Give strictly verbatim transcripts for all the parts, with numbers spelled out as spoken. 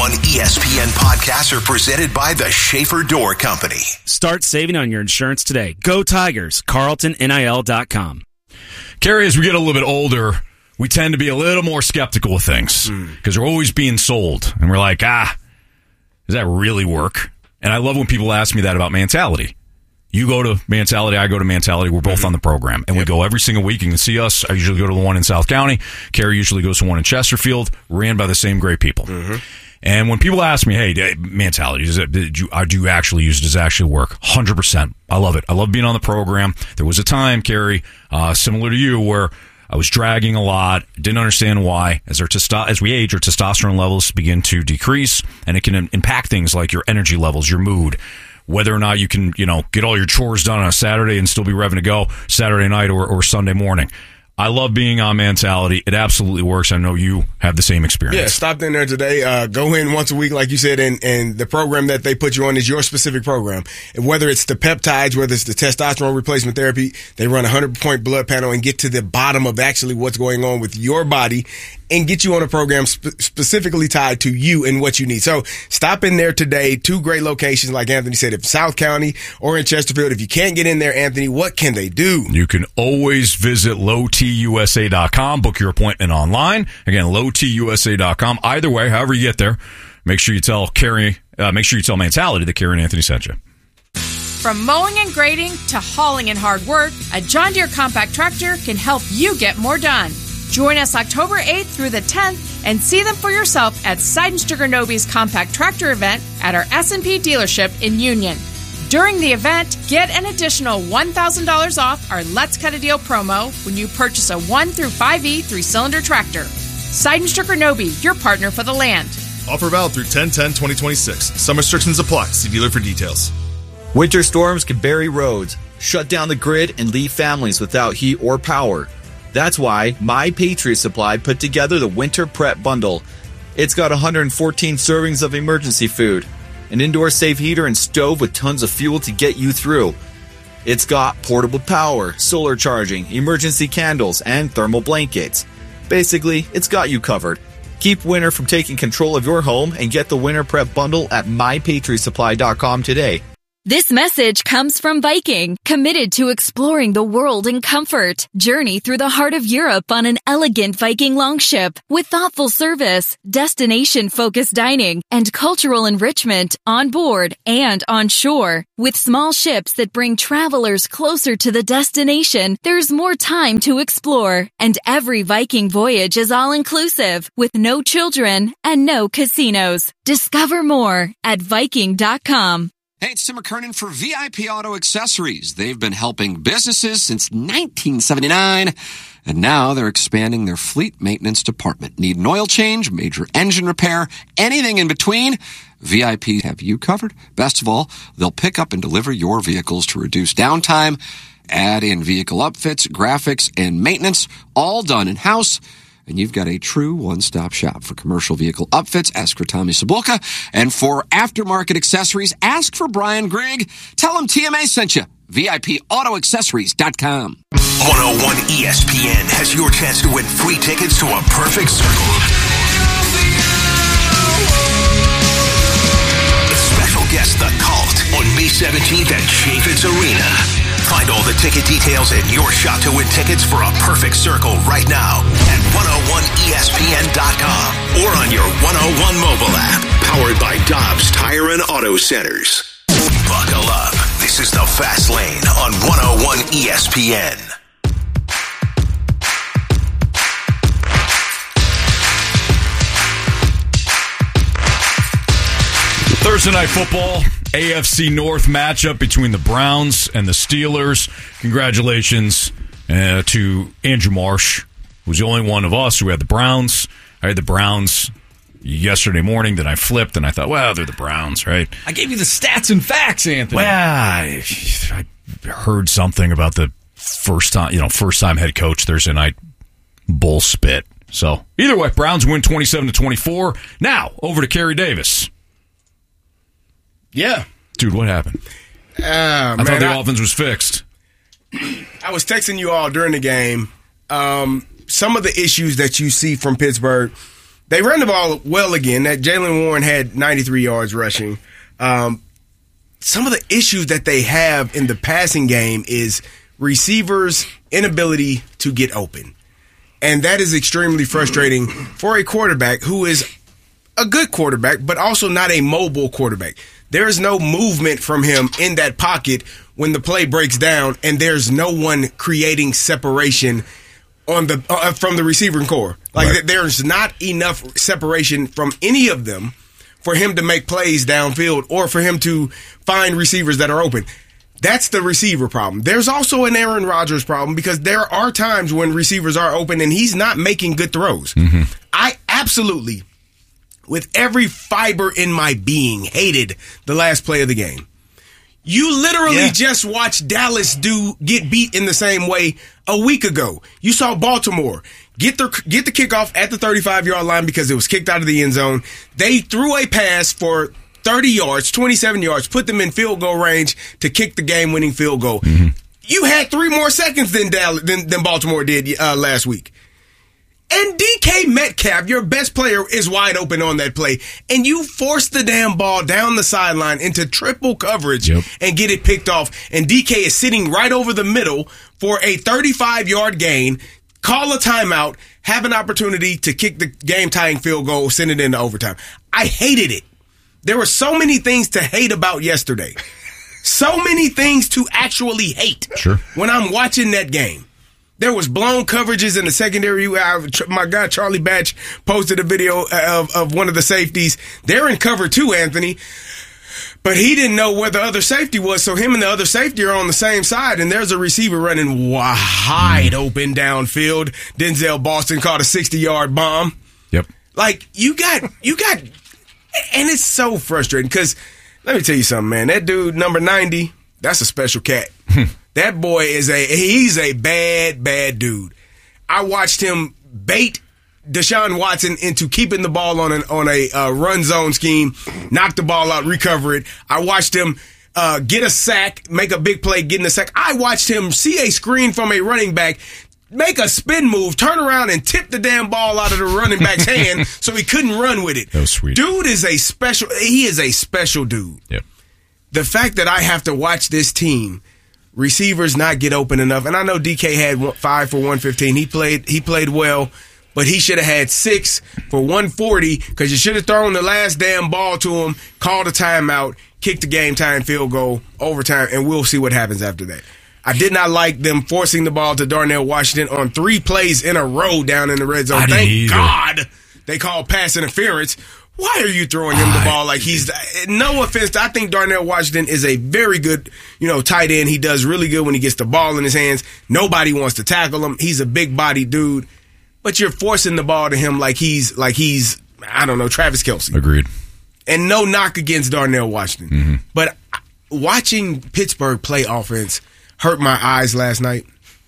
one E S P N podcasts are presented by the Schaefer Door Company. Start saving on your insurance today. Go Tigers. Carlton N I L dot com. Carrie, as we get a little bit older, we tend to be a little more skeptical of things because mm. we're always being sold. And we're like, ah, does that really work? And I love when people ask me that about Mentality. You go to Mentality, I go to Mentality. We're both mm-hmm. on the program. And yep. we go every single week. You can see us. I usually go to the one in South County. Carrie usually goes to one in Chesterfield, ran by the same great people. Mm-hmm. And when people ask me, hey, Mentality, does it, did you, do you actually use it? Does it actually work? one hundred percent. I love it. I love being on the program. There was a time, Carrie, uh, similar to you, where I was dragging a lot, didn't understand why. As our testo- as we age, our testosterone levels begin to decrease, and it can impact things like your energy levels, your mood, whether or not you can, you know, get all your chores done on a Saturday and still be revving to go Saturday night or, or Sunday morning. I love being on Mentality. It absolutely works. I know you have the same experience. Yeah, stopped in there today. Uh, go in once a week, like you said, and, and the program that they put you on is your specific program. And whether it's the peptides, whether it's the testosterone replacement therapy, they run a hundred-point blood panel and get to the bottom of actually what's going on with your body and get you on a program sp- specifically tied to you and what you need. So stop in there today. Two great locations, like Anthony said, if South County or in Chesterfield. If you can't get in there, Anthony, what can they do? You can always visit low t u s a dot com. Book your appointment online. Again, low t u s a dot com. Either way, however you get there, make sure you tell Carrie, uh, make sure you tell Mentality that Carrie and Anthony sent you. From mowing and grading to hauling and hard work, a John Deere compact tractor can help you get more done. Join us October eighth through the tenth and see them for yourself at Seidenstricker Nobe's compact tractor event at our S and P dealership in Union. During the event, get an additional one thousand dollars off our Let's Cut a Deal promo when you purchase a one through five E three-cylinder tractor. Seidenstricker Nobe, your partner for the land. Offer valid through ten ten twenty twenty-six. Some restrictions apply. See dealer for details. Winter storms can bury roads, shut down the grid, and leave families without heat or power. That's why My Patriot Supply put together the Winter Prep Bundle. It's got one hundred fourteen servings of emergency food, an indoor safe heater and stove with tons of fuel to get you through. It's got portable power, solar charging, emergency candles, and thermal blankets. Basically, it's got you covered. Keep winter from taking control of your home and get the Winter Prep Bundle at my patriot supply dot com today. This message comes from Viking, committed to exploring the world in comfort. Journey through the heart of Europe on an elegant Viking longship with thoughtful service, destination-focused dining, and cultural enrichment on board and on shore. With small ships that bring travelers closer to the destination, there's more time to explore. And every Viking voyage is all-inclusive, with no children and no casinos. Discover more at Viking dot com. Hey, it's Tim McKernan for V I P Auto Accessories. They've been helping businesses since nineteen seventy-nine, and now they're expanding their fleet maintenance department. Need an oil change, major engine repair, anything in between? V I P have you covered. Best of all, they'll pick up and deliver your vehicles to reduce downtime, add in vehicle upfits, graphics, and maintenance, all done in-house. And you've got a true one-stop shop for commercial vehicle upfits. Ask for Tommy Sabulka. And for aftermarket accessories, ask for Brian Grigg. Tell him T M A sent you. V I P auto accessories dot com. one oh one E S P N has your chance to win free tickets to a Perfect Circle. The special guest, The Cult, on May seventeenth at Chaffetz Arena. Find all the ticket details and your shot to win tickets for a Perfect Circle right now at one oh one E S P N dot com or on your one oh one mobile app, powered by Dobbs Tire and Auto Centers. Buckle up. This is the Fast Lane on one oh one E S P N. Thursday Night Football, A F C North matchup between the Browns and the Steelers. Congratulations uh, to Andrew Marsh, who's the only one of us who had the Browns. I had the Browns yesterday morning, then I flipped, and I thought, well, they're the Browns, right? I gave you the stats and facts, Anthony. Well, I, I heard something about the first time, you know, first time head coach Thursday night bull spit. So either way, Browns win twenty-seven to twenty-four. Now over to Kerry Davis. Yeah. Dude, what happened? Uh, I man, thought the I, offense was fixed. I was texting you all during the game. Um, some of the issues that you see from Pittsburgh, They ran the ball well again. That Jaylen Warren had ninety-three yards rushing. Um, some of the issues that they have in the passing game is receivers' inability to get open. And that is extremely frustrating for a quarterback who is a good quarterback, but also not a mobile quarterback. There is no movement from him in that pocket when the play breaks down, and there's no one creating separation on the uh, from the receiving core. Like right. There's not enough separation from any of them for him to make plays downfield or for him to find receivers that are open. That's the receiver problem. There's also an Aaron Rodgers problem because there are times when receivers are open and he's not making good throws. Mm-hmm. I absolutely, with every fiber in my being, hated the last play of the game. You literally yeah. just watched Dallas do get beat in the same way a week ago. You saw Baltimore get the get the kickoff at the thirty-five-yard line because it was kicked out of the end zone. They threw a pass for thirty yards, twenty-seven yards, put them in field goal range to kick the game-winning field goal. Mm-hmm. You had three more seconds than Dallas, than, than Baltimore did uh, last week. And D K Metcalf, your best player, is wide open on that play. And you force the damn ball down the sideline into triple coverage yep. and get it picked off. And D K is sitting right over the middle for a thirty-five-yard gain. Call a timeout, have an opportunity to kick the game-tying field goal, send it into overtime. I hated it. There were so many things to hate about yesterday. So many things to actually hate sure. when I'm watching that game. There was blown coverages in the secondary. My guy Charlie Batch posted a video of, of one of the safeties. They're in cover two, Anthony. But he didn't know where the other safety was, so him and the other safety are on the same side, and there's a receiver running wide open downfield. Denzel Boston caught a sixty-yard bomb. Yep. Like, you got, you got, and it's so frustrating, because let me tell you something, man. That dude, number ninety, that's a special cat. That boy is a, he's a bad, bad dude. I watched him bait Deshaun Watson into keeping the ball on an, on a uh, run zone scheme, knock the ball out, recover it. I watched him uh, get a sack, make a big play, getting a sack. I watched him see a screen from a running back, make a spin move, turn around and tip the damn ball out of the running back's hand so he couldn't run with it. That was sweet. Dude is a special, he is a special dude. Yep. The fact that I have to watch this team, receivers not get open enough, and I know D K had five for one fifteen. He played, he played well. But he should have had six for one forty because you should have thrown the last damn ball to him, called a timeout, kicked the game-time field goal, overtime, and we'll see what happens after that. I did not like them forcing the ball to Darnell Washington on three plays in a row down in the red zone. Thank either. God they called pass interference. Why are you throwing him the ball like he's – no offense. I think Darnell Washington is a very good, you know, tight end. He does really good when he gets the ball in his hands. Nobody wants to tackle him. He's a big-bodied dude. But you're forcing the ball to him like he's, like he's, I don't know, Travis Kelce. Agreed. And no knock against Darnell Washington. Mm-hmm. But watching Pittsburgh play offense hurt my eyes last night.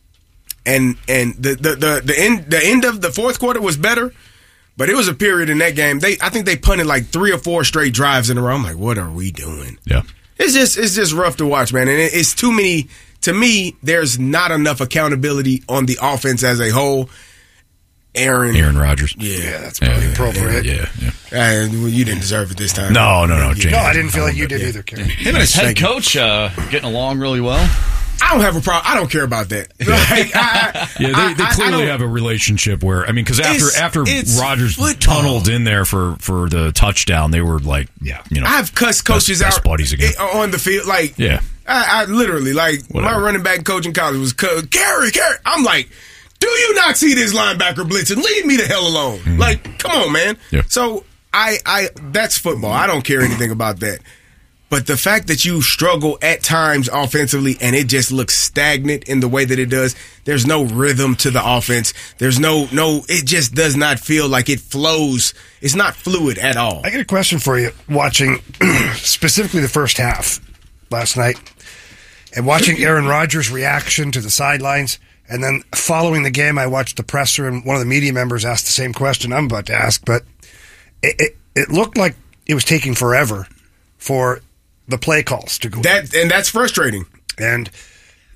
And and the the the, the end the end of the fourth quarter was better, but it was a period in that game. They I think they punted like three or four straight drives in a row. I'm like, what are we doing? Yeah. It's just it's just rough to watch, man. And it's too many. To me, there's not enough accountability on the offense as a whole. Aaron Aaron Rodgers. Yeah, yeah that's probably yeah, appropriate. Yeah, yeah. yeah. Uh, well, you didn't deserve it this time. No, no, no. No, I didn't feel like you did either, Kerry. Him and his head coach uh, getting along really well. I don't have a problem. I don't care about that. Like, I, yeah, they, they clearly I, I have a relationship where, I mean, because after it's, after it's Rodgers football. tunneled in there for, for the touchdown, they were like, yeah, you know, I've cussed coaches best, out best buddies again. on the field. Like, yeah, I, I literally, like, Whatever. my running back coach in college was Gary, Gary. I'm like, do you not see this linebacker blitzing? Leave me the hell alone. Mm-hmm. Like, come on, man. Yeah. So I, I, that's football. I don't care anything about that. But the fact that you struggle at times offensively and it just looks stagnant in the way that it does, there's no rhythm to the offense. There's no, no, it just does not feel like it flows. It's not fluid at all. I got a question for you. Watching specifically the first half last night and watching Aaron Rodgers' reaction to the sidelines. And then following the game, I watched the presser, and one of the media members asked the same question I'm about to ask, but it, it, it looked like it was taking forever for the play calls to go. That and that's frustrating. And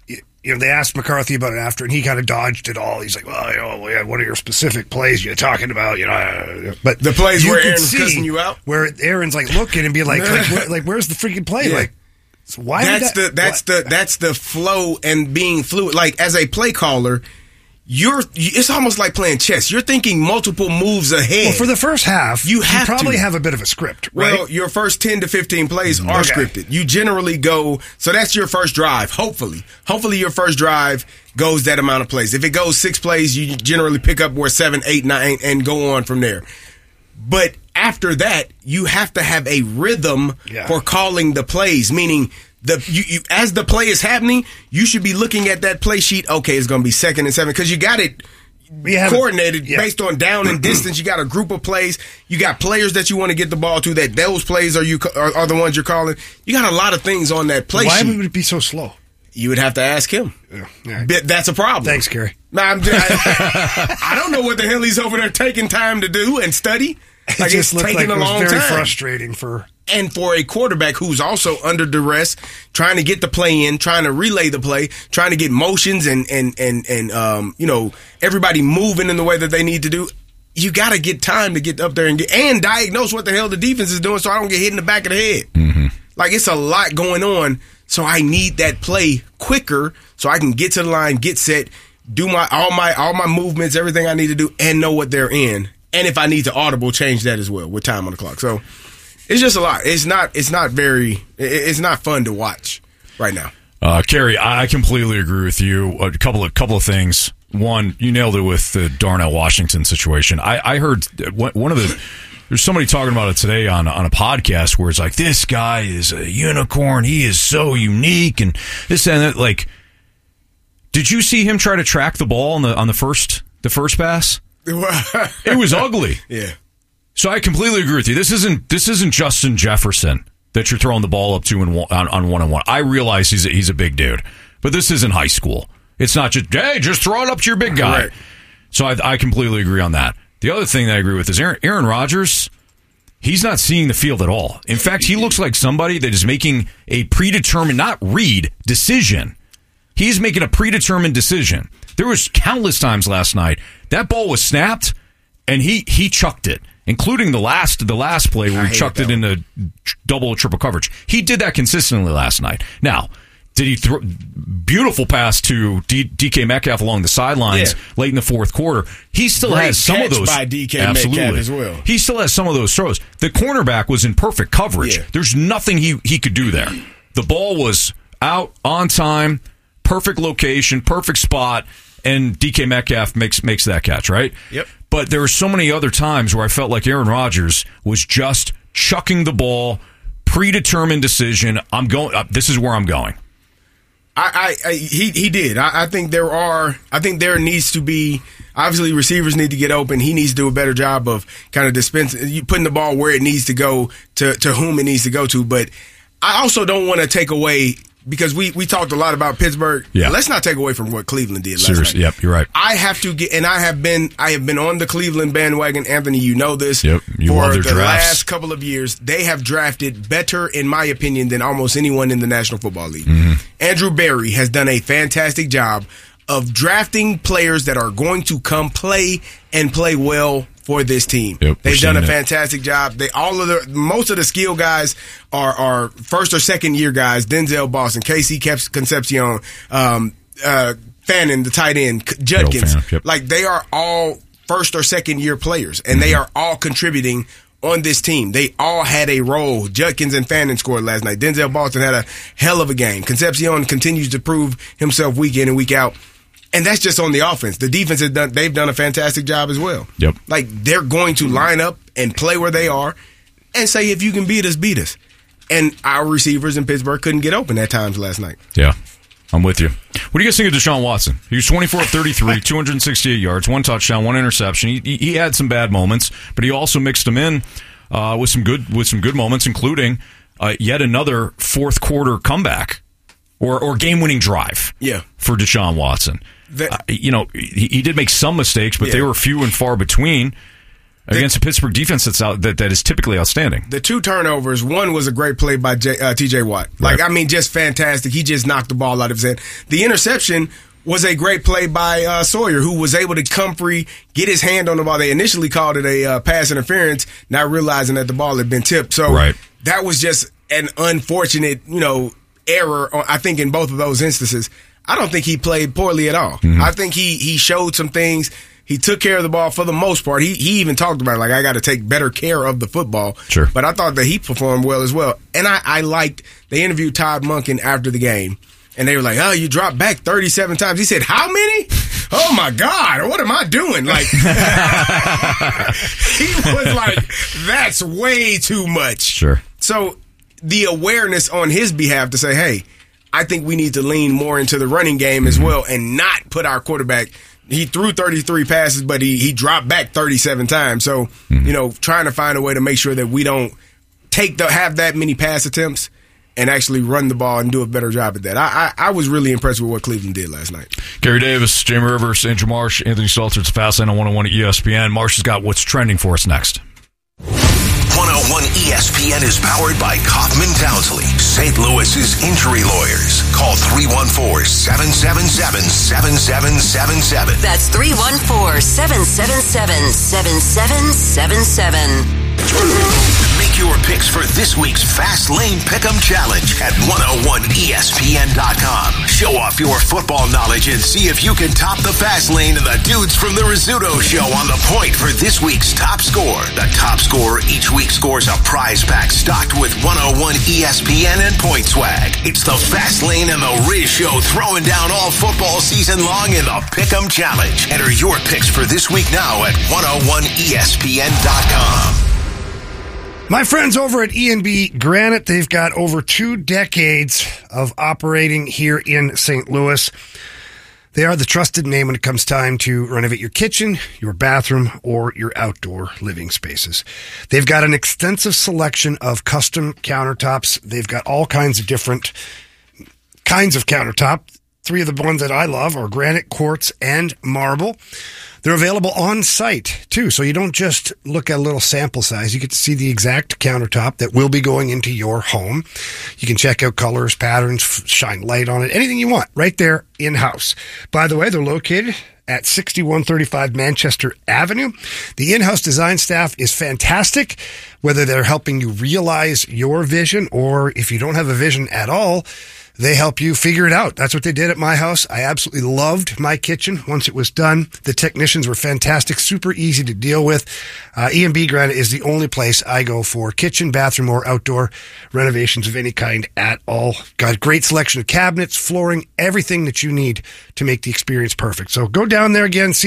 you know, they asked McCarthy about it after, and he kind of dodged it all. He's like, well, you know, yeah, what are your specific plays you're talking about? You know, but the plays you where could Aaron's see cussing you out, where Aaron's like looking and be like, like, where, like, where's the freaking play? Yeah. Like, so why? That's that, the that's what? the that's the flow and being fluid. Like as a play caller, you're it's almost like playing chess. You're thinking multiple moves ahead. Well, for the first half, you have you probably to. have a bit of a script, right? Well, your first ten to fifteen plays are Okay. scripted. You generally go, so that's your first drive, hopefully. Hopefully your first drive goes that amount of plays. If it goes six plays, you generally pick up where seven, eight, nine, and go on from there. But after that, you have to have a rhythm Yeah. for calling the plays, meaning the you, you as the play is happening, you should be looking at that play sheet. Okay, it's going to be second and seven because you got it We have- coordinated yeah. based on down and distance. You got a group of plays. You got players that you want to get the ball to. That those plays are you are, are the ones you're calling. You got a lot of things on that play Why sheet. would it be so slow? You would have to ask him. Yeah, yeah. But that's a problem. Thanks, Gary. Nah, I'm just, I, I don't know what the hell he's over there taking time to do and study. It Like just it's looked taking like a it was long very time. frustrating for. And for a quarterback who's also under duress, trying to get the play in, trying to relay the play, trying to get motions and and and and um, you know, everybody moving in the way that they need to do. You got to get time to get up there and get and diagnose what the hell the defense is doing, so I don't get hit in the back of the head. Mm-hmm. Like it's a lot going on, so I need that play quicker, so I can get to the line, get set, do my all my all my movements, everything I need to do, and know what they're in. And if I need to audible, change that as well with time on the clock. So it's just a lot. It's not. It's not very. It's not fun to watch right now. Uh, Kerry, I completely agree with you. A couple of couple of things. One, you nailed it with the Darnell Washington situation. I, I heard one of the. There's somebody talking about it today on on a podcast where it's like, this guy is a unicorn. He is so unique, and this and that. Like, did you see him try to track the ball on the on the first the first pass? It was ugly. Yeah. So I completely agree with you. This isn't this isn't Justin Jefferson that you're throwing the ball up to in one, on, on one on one. I realize he's a, he's a big dude, but this isn't high school. It's not just hey, just throw it up to your big guy. Right. So I, I completely agree on that. The other thing that I agree with is Aaron, Aaron Rodgers. He's not seeing the field at all. In fact, he looks like somebody that is making a predetermined, not read, decision. He's making a predetermined decision. There was countless times last night that ball was snapped and he he chucked it, including the last the last play where I he chucked it that into double or triple coverage. He did that consistently last night. Now, did he throw beautiful pass to D, DK Metcalf along the sidelines Yeah. late in the fourth quarter? He still Great has some of catch those by D K absolutely Metcalf as well. He still has some of those throws. The cornerback was in perfect coverage. Yeah. There's nothing he he could do there. The ball was out on time, perfect location, perfect spot. And D K Metcalf makes makes that catch, right? Yep. But there were so many other times where I felt like Aaron Rodgers was just chucking the ball, predetermined decision. I'm going. Uh, this is where I'm going. I, I, I he he did. I, I think there are. I think there needs to be. Obviously, receivers need to get open. He needs to do a better job of kind of dispensing, you putting the ball where it needs to go to to whom it needs to go to. But I also don't want to take away. Because we, we talked a lot about Pittsburgh. Yeah. Let's not take away from what Cleveland did last Seriously, night. yep, you're right. I have to get, and I have been, I have been on the Cleveland bandwagon. Anthony, you know this. Yep, you for love their the drafts. last couple of years, they have drafted better, in my opinion, than almost anyone in the National Football League. Mm-hmm. Andrew Berry has done a fantastic job of drafting players that are going to come play and play well for this team. Yep, They've we're done a seeing it. fantastic job. They all of the most of the skill guys are are first or second year guys. Denzel Boston, Casey Concepcion, um, uh, Fannin, the tight end, Judkins. Fannin, yep. Like they are all first or second year players, and they are all contributing on this team. They all had a role. Judkins and Fannin scored last night. Denzel Boston had a hell of a game. Concepcion continues to prove himself week in and week out. And that's just on the offense. The defense has done, they've done a fantastic job as well. Yep. Like they're going to line up and play where they are and say, if you can beat us, beat us. And our receivers in Pittsburgh couldn't get open at times last night. Yeah, I'm with you. What do you guys think of Deshaun Watson? He was twenty-four of thirty-three, two hundred sixty-eight yards, one touchdown, one interception. He, he, he had some bad moments, but he also mixed them in uh, with some good with some good moments, including uh, yet another fourth quarter comeback or or game winning drive. Yeah. For Deshaun Watson. The, uh, you know, he, he did make some mistakes, but Yeah. they were few and far between. against the, a Pittsburgh defense that's out, that, that is typically outstanding. The two turnovers, one was a great play by J, uh, T J Watt. Like, right. I mean, just fantastic. He just knocked the ball out of his hand. The interception was a great play by uh, Sawyer, who was able to come free, get his hand on the ball. They initially called it a uh, pass interference, not realizing that the ball had been tipped. So right. that was just an unfortunate, you know, error, I think, in both of those instances. I don't think he played poorly at all. Mm-hmm. I think he he showed some things. He took care of the ball for the most part. He he even talked about it, like, I got to take better care of the football. Sure. But I thought that he performed well as well. And I, I liked, they interviewed Todd Monken after the game. And they were like, oh, you dropped back thirty-seven times. He said, how many? Oh, my God. What am I doing? Like, he was like, that's way too much. Sure. So the awareness on his behalf to say, hey, I think we need to lean more into the running game as well and not put our quarterback. He threw thirty-three passes, but he, he dropped back thirty-seven times. So, mm-hmm. you know, trying to find a way to make sure that we don't take the have that many pass attempts and actually run the ball and do a better job at that. I, I I was really impressed with what Cleveland did last night. Gary Davis, Jamie Rivers, Andrew Marsh, Anthony Salter. It's Fastlane on one oh one at E S P N. Marsh has got what's trending for us next. one oh one E S P N is powered by Kaufman Townsley, Saint Louis's injury lawyers. Call three one four, seven seven seven, seven seven seven seven. That's three one four, seven seven seven, seven seven seven seven. Make your picks for this week's Fast Lane Pick'em Challenge at ten one E S P N dot com. Show off your football knowledge and see if you can top the Fast Lane and the dudes from the Rizzuto Show on the point for this week's top score. The top scorer each week scores a prize pack stocked with one oh one E S P N and Point Swag. It's the Fast Lane and the Riz Show throwing down all football season long in the Pick'em Challenge. Enter your picks for this week now at ten one E S P N dot com. My friends over at E and B Granite, they've got over two decades of operating here in Saint Louis. They are the trusted name when it comes time to renovate your kitchen, your bathroom, or your outdoor living spaces. They've got an extensive selection of custom countertops. They've got all kinds of different kinds of countertop. Three of the ones that I love are granite, quartz, and marble. They're available on site, too, so you don't just look at a little sample size. You get to see the exact countertop that will be going into your home. You can check out colors, patterns, shine light on it, anything you want, right there in-house. By the way, they're located at sixty-one thirty-five Manchester Avenue. The in-house design staff is fantastic, whether they're helping you realize your vision or if you don't have a vision at all, they help you figure it out. That's what they did at my house. I absolutely loved my kitchen once it was done. The technicians were fantastic, super easy to deal with. Uh, E and B Granite is the only place I go for kitchen, bathroom, or outdoor renovations of any kind at all. Got a great selection of cabinets, flooring, everything that you need to make the experience perfect. So go down there again, see